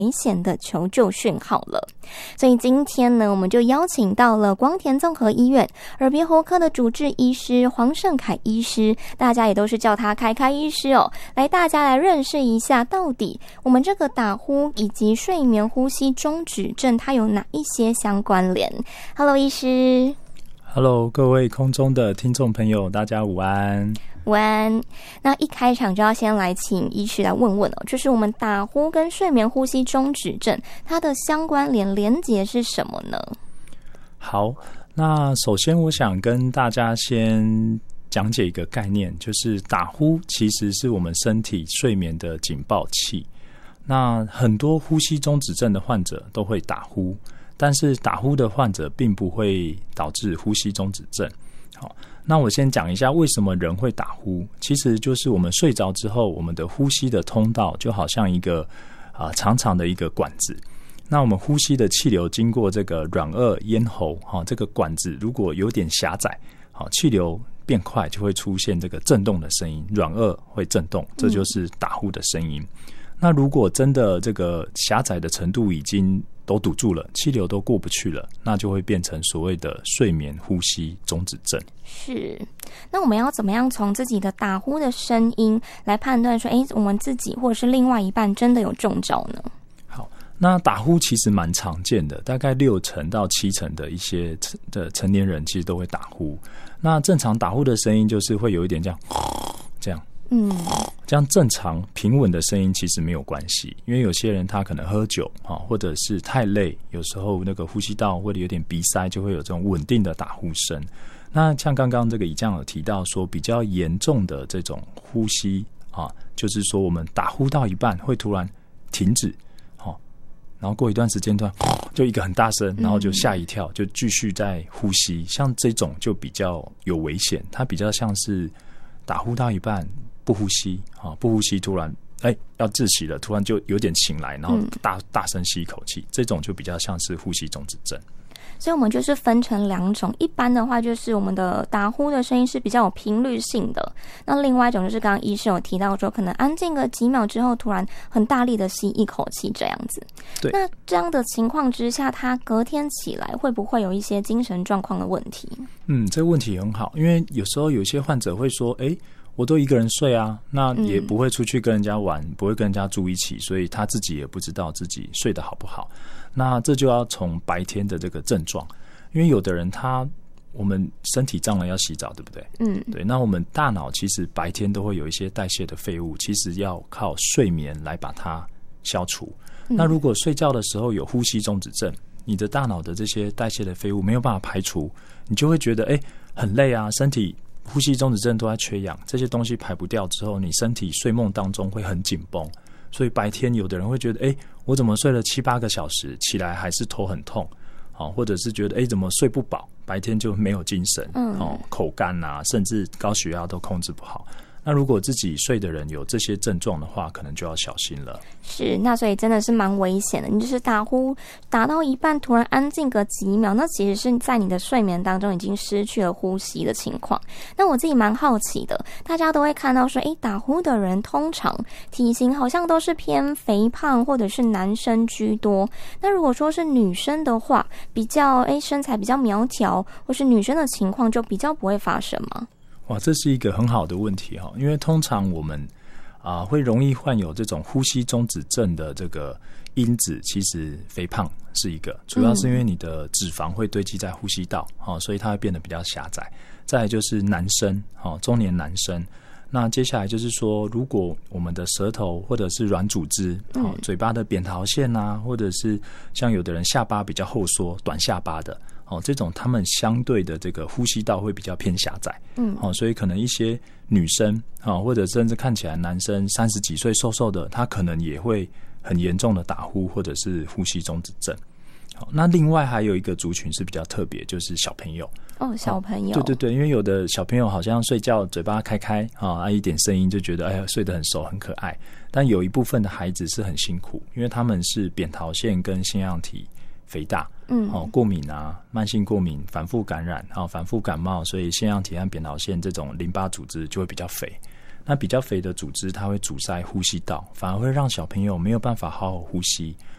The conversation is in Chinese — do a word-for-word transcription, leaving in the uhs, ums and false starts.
危险的求救讯号了。所以今天呢，我们就邀请到了光田综合医院耳鼻喉科的主治医师黄胜凯医师，大家也都是叫他凯凯医师哦，来大家来认识一下，到底我们这个打呼以及睡眠呼吸中止症它有哪一些相关联。 Hello 医师。 Hello 各位空中的听众朋友，大家午安。 午安。那一开场就要先来请医师来问问哦，就是我们打呼跟睡眠呼吸中止症它的相关联连结是什么呢？ 好，那首先我想跟大家先讲解一个概念，就是打呼其实是我们身体睡眠的警报器。那很多呼吸中止症的患者都会打呼，但是打呼的患者并不会导致呼吸中止症。好，那我先讲一下为什么人会打呼。其实就是我们睡着之后，我们的呼吸的通道就好像一个、呃、长长的一个管子。那我们呼吸的气流经过这个软腭、咽喉、哦、这个管子如果有点狭窄，哦、气流变快就会出现这个震动的声音，软腭会震动，这就是打呼的声音。嗯，那如果真的这个狭窄的程度已经都堵住了，气流都过不去了，那就会变成所谓的睡眠呼吸中止症。 是，那我们要怎么样从自己的打呼的声音来判断说，哎，我们自己或者是另外一半真的有中招呢？ 好，那打呼其实蛮常见的，大概六成到七成的一些的成年人其实都会打呼。那正常打呼的声音就是会有一点这样这样嗯，这样正常平稳的声音其实没有关系，因为有些人他可能喝酒或者是太累，有时候那个呼吸道或者有点鼻塞，就会有这种稳定的打呼声。那像刚刚这个乙将有提到说，比较严重的这种呼吸啊，就是说我们打呼到一半会突然停止，然后过一段时间突然就一个很大声，然后就吓一跳，就继续在呼吸，像这种就比较有危险，它比较像是打呼到一半不呼吸，不呼吸突然哎要窒息了，突然就有点醒来，然后大大声吸一口气，这种就比较像是呼吸中止症。 所以我们就是分成两种，一般的话就是我们的打呼的声音是比较有频率性的，那另外一种就是刚刚医生有提到说，可能安静个几秒之后突然很大力的吸一口气这样子。 对， 那这样的情况之下，他隔天起来会不会有一些精神状况的问题？ 嗯，这个问题很好，因为有时候有些患者会说，哎，我都一个人睡啊，那也不会出去跟人家玩，嗯、不会跟人家住一起，所以他自己也不知道自己睡得好不好。那这就要从白天的这个症状，因为有的人他我们身体脏了要洗澡，对不对？嗯，对。那我们大脑其实白天都会有一些代谢的废物，其实要靠睡眠来把它消除。嗯、那如果睡觉的时候有呼吸中止症，你的大脑的这些代谢的废物没有办法排除，你就会觉得哎很累啊，身体呼吸中止症都在缺氧，这些东西排不掉之后，你身体睡梦当中会很紧绷，所以白天有的人会觉得，哎，我怎么睡了七八个小时，起来还是头很痛，哦、或者是觉得，哎，怎么睡不饱，白天就没有精神，嗯哦、口干啊，甚至高血压都控制不好。那如果自己睡的人有这些症状的话，可能就要小心了。 是，那所以真的是蛮危险的。你就是打呼打到一半突然安静个几秒，那其实是在你的睡眠当中已经失去了呼吸的情况。那我自己蛮好奇的，大家都会看到说，诶，打呼的人通常体型好像都是偏肥胖或者是男生居多。那如果说是女生的话，比较诶身材比较苗条，或是女生的情况就比较不会发生吗？ 哇，这是一个很好的问题哈，因为通常我们啊、呃、会容易患有这种呼吸中止症的这个因子，其实肥胖是一个，主要是因为你的脂肪会堆积在呼吸道，哦、所以它会变得比较狭窄。再来就是男生，哦，中年男生。那接下来就是说，如果我们的舌头或者是软组织，哦、嘴巴的扁桃腺啊，或者是像有的人下巴比较后缩、短下巴的。哦，这种他们相对的这个呼吸道会比较偏狭窄，嗯，哦，所以可能一些女生啊、哦，或者甚至看起来男生三十几岁瘦瘦的，他可能也会很严重的打呼或者是呼吸中止症。好，那另外还有一个族群是比较特别，就是小朋友。 哦，小朋友， 对对对，因为有的小朋友好像睡觉嘴巴开开啊，一点声音就觉得哎呀睡得很熟很可爱，但有一部分的孩子是很辛苦，因为他们是扁桃腺跟腺样体肥大，嗯，哦，过敏啊，慢性过敏，反复感染，啊、哦，反复感冒，所以腺样体和扁桃腺这种淋巴组织就会比较肥。那比较肥的组织，它会阻塞呼吸道，反而会让小朋友没有办法好好呼吸，